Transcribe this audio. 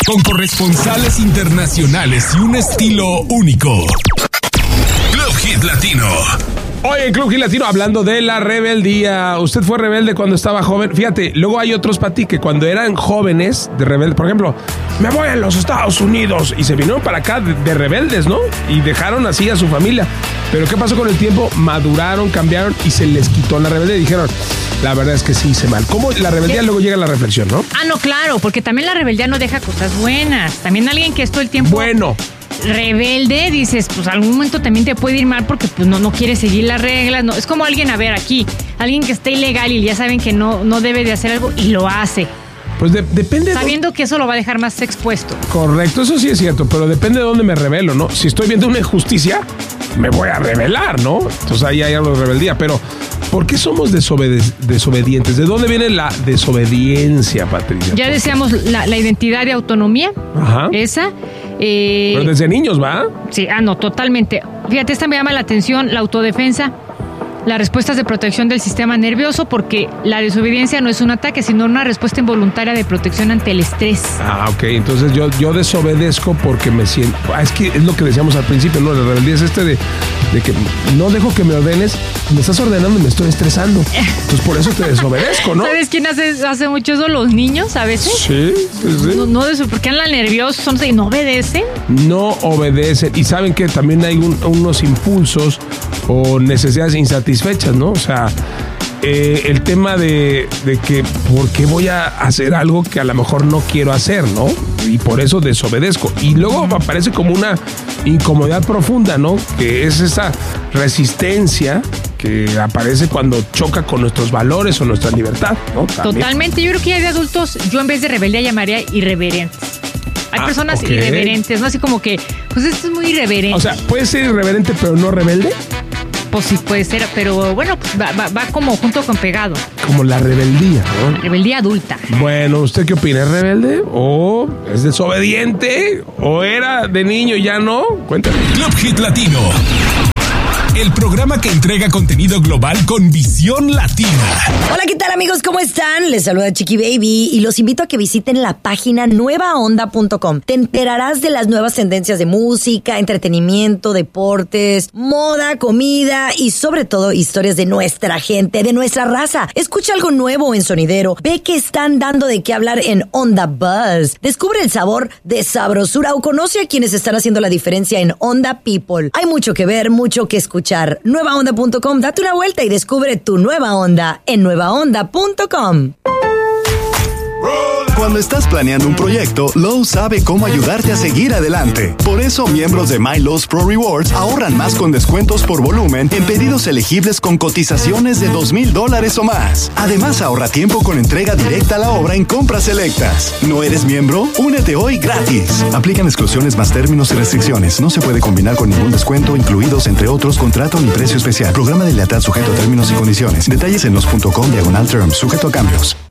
con corresponsales internacionales y un estilo único. Club Hit Latino. Hoy en Club Hit Latino, hablando de la rebeldía. ¿Usted fue rebelde cuando estaba joven? Fíjate, luego hay otros para ti que cuando eran jóvenes de rebelde, por ejemplo, me voy a los Estados Unidos y se vinieron para acá de rebeldes, ¿no? Y dejaron así a su familia. Pero ¿qué pasó con el tiempo? Maduraron, cambiaron y se les quitó la rebeldía y dijeron, la verdad es que sí hice mal. ¿Cómo la rebeldía luego llega a la reflexión, no? No, claro, porque también la rebeldía no deja cosas buenas. También alguien que es todo el tiempo... Bueno. Rebelde, dices, pues algún momento también te puede ir mal porque pues no quiere seguir las reglas, no, es como alguien, a ver, aquí, alguien que está ilegal y ya saben que no debe de hacer algo y lo hace. Pues depende. Sabiendo que eso lo va a dejar más expuesto. Correcto, eso sí es cierto, pero depende de dónde me rebelo, ¿no? Si estoy viendo una injusticia, me voy a rebelar, ¿no? Entonces ahí hay algo de rebeldía, pero ¿por qué somos desobedientes? ¿De dónde viene la desobediencia, Patricia? Ya decíamos la identidad de autonomía. Ajá. Esa. Pero desde niños, ¿va? Sí, no, totalmente. Fíjate, esta me llama la atención, la autodefensa, las respuestas de protección del sistema nervioso, porque la desobediencia no es un ataque, sino una respuesta involuntaria de protección ante el estrés. Ok, entonces yo desobedezco porque me siento... Es que es lo que decíamos al principio, ¿no? La rebeldía es de que no dejo que me ordenes, me estás ordenando y me estoy estresando. Entonces por eso te desobedezco, ¿no? ¿Sabes quién hace mucho eso? Los niños a veces. Sí. Porque andan nerviosos, y no obedecen. No obedecen. Y saben que también hay unos impulsos o necesidades insatisfechas, ¿no? O sea, el tema de que ¿por qué voy a hacer algo que a lo mejor no quiero hacer, ¿no? Y por eso desobedezco. Y luego aparece como una incomodidad profunda, ¿no? Que es esa resistencia que aparece cuando choca con nuestros valores o nuestra libertad, ¿no? También. Totalmente. Yo creo que ya de adultos, yo en vez de rebeldía llamaría irreverentes. Hay personas irreverentes, ¿no? Así como que, pues esto es muy irreverente. O sea, ¿puede ser irreverente pero no rebelde? Pues sí puede ser, pero bueno, pues va como junto con pegado. Como la rebeldía, ¿no? La rebeldía adulta. Bueno, ¿usted qué opina? ¿Es rebelde? ¿O es desobediente? ¿O era de niño y ya no? Cuéntame. Club Hit Latino. El programa que entrega contenido global con visión latina. Hola, ¿qué tal, amigos? ¿Cómo están? Les saluda Chiqui Baby y los invito a que visiten la página nuevaonda.com. Te enterarás de las nuevas tendencias de música, entretenimiento, deportes, moda, comida y sobre todo historias de nuestra gente, de nuestra raza. Escucha algo nuevo en Sonidero. Ve que están dando de qué hablar en Onda Buzz. Descubre el sabor de sabrosura o conoce a quienes están haciendo la diferencia en Onda People. Hay mucho que ver, mucho que escuchar. Nuevaonda.com, date una vuelta y descubre tu nueva onda en nuevaonda.com. Cuando estás planeando un proyecto, Lowe's sabe cómo ayudarte a seguir adelante. Por eso, miembros de My Lowe's Pro Rewards ahorran más con descuentos por volumen en pedidos elegibles con cotizaciones de $2,000 o más. Además, ahorra tiempo con entrega directa a la obra en compras selectas. ¿No eres miembro? Únete hoy gratis. Aplican exclusiones más términos y restricciones. No se puede combinar con ningún descuento, incluidos, entre otros, contrato ni precio especial. Programa de lealtad sujeto a términos y condiciones. Detalles en los.com/terms, sujeto a cambios.